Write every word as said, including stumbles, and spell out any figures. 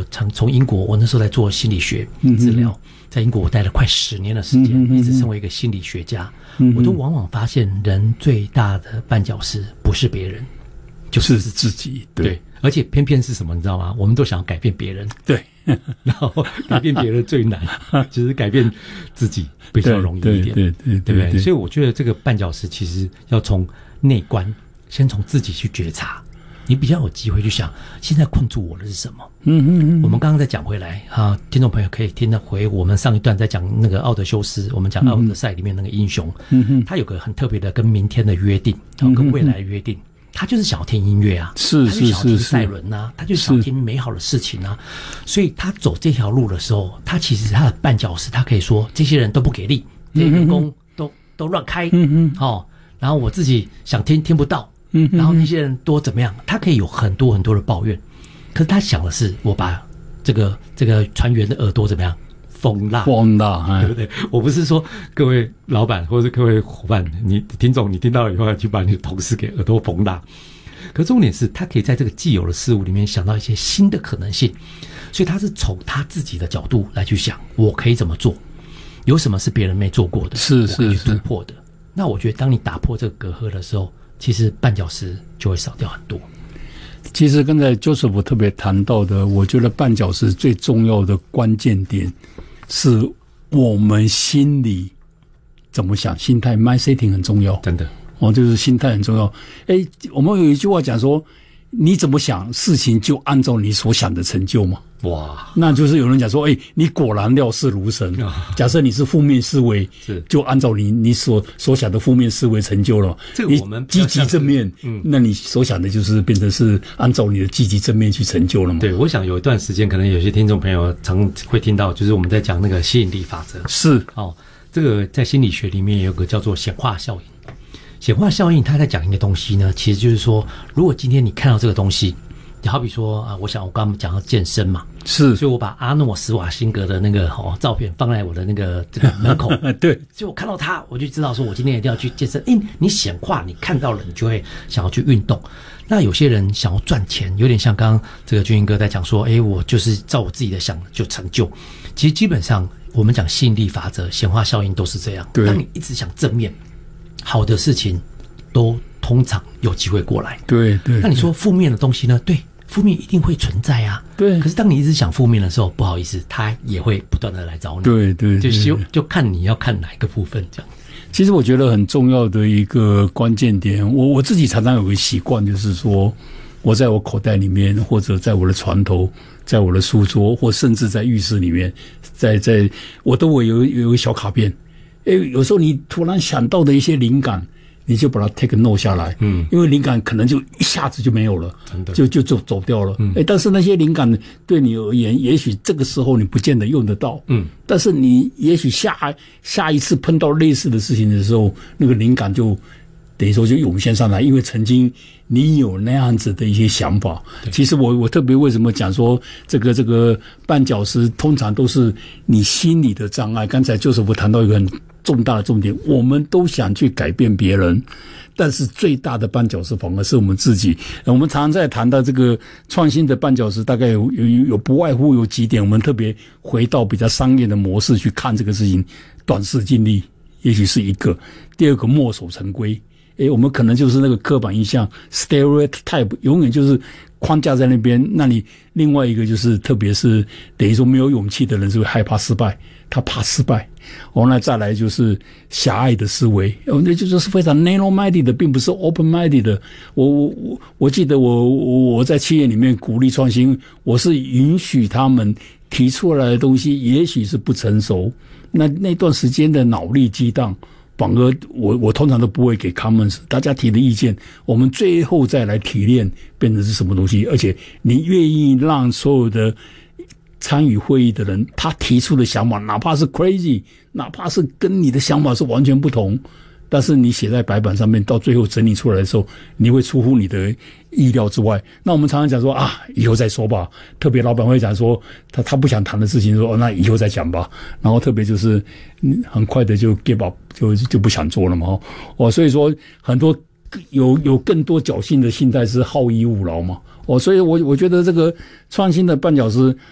我从从英国，我那时候在做心理学治疗，嗯、在英国我待了快十年的时间，嗯、一直成为一个心理学家，嗯、我都往往发现人最大的绊脚石不是别人，就是自己。对，对，而且偏偏是什么，你知道吗？我们都想要改变别人， 对， 然后改变别人最难，其实改变自己比较容易一点，对对 对, 对, 对不对？所以我觉得这个绊脚石其实要从内观，先从自己去觉察。你比较有机会去想，现在困住我的是什么？嗯嗯嗯。我们刚刚再讲回来啊，听众朋友可以听得回我们上一段在讲那个奥德修斯，我们讲奥德赛里面那个英雄，嗯嗯，他有个很特别的跟明天的约定，然后跟未来的约定，他就是想要听音乐啊， 是是是是，他就想要听赛伦啊，他就想要听美好的事情啊，所以他走这条路的时候，他其实他的绊脚石，他可以说这些人都不给力，这些员工都都乱开，嗯嗯，哦，然后我自己想听听不到。嗯，然后那些人多怎么样？他可以有很多很多的抱怨，可是他想的是，我把这个这个船员的耳朵怎么样封蜡， 封蜡， 对不对？我不是说各位老板或者各位伙伴，你听众你听到了以后要去把你的同事给耳朵封蜡，可重点是他可以在这个既有的事物里面想到一些新的可能性，所以他是从他自己的角度来去想，我可以怎么做？有什么是别人没做过的？ 是是是， 突破的。那我觉得，当你打破这个隔阂的时候，其实绊脚石就会少掉很多。 其实刚才 Joseph 特别谈到的，我觉得绊脚石最重要的关键点是我们心里怎么想，心态 mind setting 很重要， 真的哦，就是心态很重要。哎，我们有一句话讲说，你怎么想事情就按照你所想的成就嘛。 哇， 那就是有人讲说，哎、欸，你果然料事如神。假设你是负面思维， 是就按照你你所所想的负面思维成就了。 这个我们积极正面，嗯，那你所想的就是变成是按照你的积极正面去成就了嘛？ 对，我想有一段时间，可能有些听众朋友常会听到，就是我们在讲那个吸引力法则。 是哦，这个在心理学里面有个叫做显化效应。显化效应，它在讲一个东西呢，其实就是说，如果今天你看到这个东西。你好比说啊，我想我刚刚讲到健身嘛， 是， 所以我把阿诺·施瓦辛格的那个哦照片放在我的那个这个门口， 对， 所以我看到他，我就知道说我今天一定要去健身。诶，你显化，你看到了，你就会想要去运动。那有些人想要赚钱，有点像刚刚这个俊英哥在讲说，诶，我就是照我自己的想就成就。其实基本上我们讲吸引力法则、显化效应都是这样。 对， 当你一直想正面好的事情，都通常有机会过来。 对对。 那你说负面的东西呢？对。负面一定会存在啊， 对。 可是当你一直想负面的时候，不好意思，它也会不断的来找你。 对对， 就就就看你要看哪一个部分这样。 其实我觉得很重要的一个关键点，我我自己常常有个习惯，就是说我在我口袋里面，或者在我的床头，在我的书桌，或甚至在浴室里面，在在我都会有有一个小卡片。诶，有时候你突然想到的一些灵感。你就把它 take a note 下来，嗯，因为灵感可能就一下子就没有了， 真的， 就就走走掉了，嗯，哎，但是那些灵感对你而言，也许这个时候你不见得用得到，嗯，但是你也许下下一次碰到类似的事情的时候，那个灵感就等于说就涌现上来，因为曾经你有那样子的一些想法。其实我我特别为什么讲说这个这个绊脚石通常都是你心理的障碍。刚才就是我谈到一个很重大的重点，我们都想去改变别人，但是最大的绊脚石反而是我们自己。我们常常在谈到这个创新的绊脚石，大概有有有不外乎有几点，我们特别回到比较商业的模式去看这个事情，短视近利也许是一个，第二个墨守成规。诶，我们可能就是那个刻板印象 stereotype 永远就是框架在那边。那你另外一个就是特别是等于说没有勇气的人是会害怕失败，他怕失败。哦，那再来就是狭隘的思维，哦，那就是非常 narrow-minded 的，并不是 open-minded 的。我我我我记得我我我在企业里面鼓励创新，我是允许他们提出来的东西也许是不成熟，那那段时间的脑力激荡。反而我我通常都不会给 comments， 大家提的意见，我们最后再来提炼变成是什么东西，而且你愿意让所有的参与会议的人，他提出的想法，哪怕是 crazy， 哪怕是跟你的想法是完全不同，但是你写在白板上面，到最后整理出来的时候，你会出乎你的意料之外。那我们常常讲说啊，以后再说吧。特别老板会讲说，他他不想谈的事情说，哦，那以后再讲吧。然后特别就是很快的就 give up， 就就不想做了嘛。哦，所以说很多有有更多侥幸的心态是好逸恶劳嘛。哦，所以我我觉得这个创新的绊脚石